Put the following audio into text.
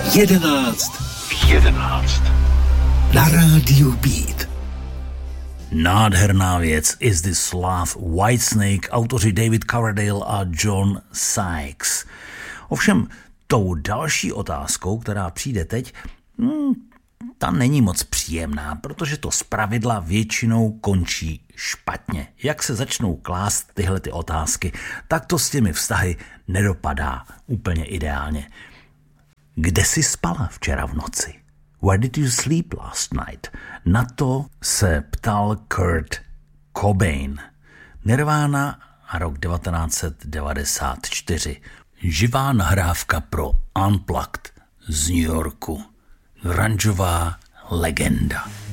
11 na rádiu Beat. Nádherná věc Is This Love, Whitesnake, autoři David Coverdale a John Sykes. Ovšem, tou další otázkou, která přijde teď, ta není moc příjemná, protože to zpravidla většinou končí špatně. Jak se začnou klást tyhle ty otázky, tak to s těmi vztahy nedopadá úplně ideálně. Kde jsi spala včera v noci? Where did you sleep last night? Na to se ptal Kurt Cobain. Nirvana a rok 1994. Živá nahrávka pro Unplugged z New Yorku. Grungeová legenda.